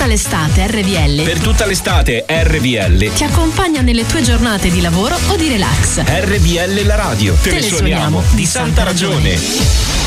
l'estate RVL. Per tutta l'estate RVL Ti accompagna nelle tue giornate di lavoro o di relax. RVL la radio. Te ne suoniamo di santa ragione.